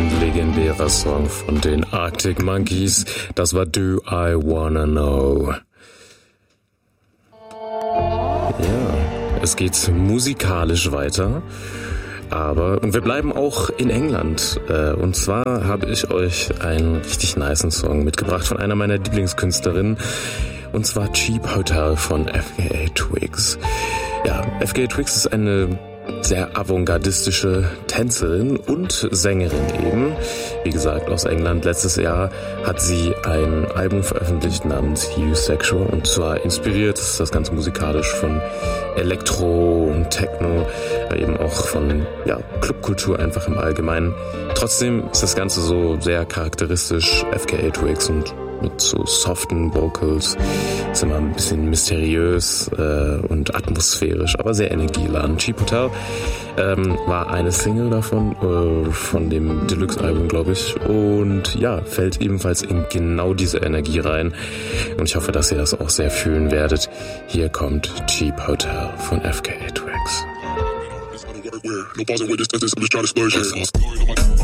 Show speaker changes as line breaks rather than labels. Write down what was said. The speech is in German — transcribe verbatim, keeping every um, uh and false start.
ein legendärer Song von den Arctic Monkeys. Das war Do I Wanna Know. Ja, es geht musikalisch weiter. Aber, und wir bleiben auch in England. Und zwar habe ich euch einen richtig nicen Song mitgebracht von einer meiner Lieblingskünstlerinnen. Und zwar Cheap Hotel von F K A Twigs. Ja, F K A Twigs ist eine sehr avantgardistische Tänzerin und Sängerin eben. Wie gesagt, aus England. Letztes Jahr hat sie ein Album veröffentlicht namens Usexual und zwar inspiriert ist das Ganze musikalisch von Elektro und Techno, eben auch von ja, Clubkultur einfach im Allgemeinen. Trotzdem ist das Ganze so sehr charakteristisch F K A Twigs und mit so soften Vocals, ist immer ein bisschen mysteriös äh, und atmosphärisch, aber sehr energieladen. Cheap Hotel ähm, war eine Single davon, äh, von dem Deluxe-Album, glaube ich, und ja, fällt ebenfalls in genau diese Energie rein und ich hoffe, dass ihr das auch sehr fühlen werdet. Hier kommt Cheap Hotel von F K A Twigs.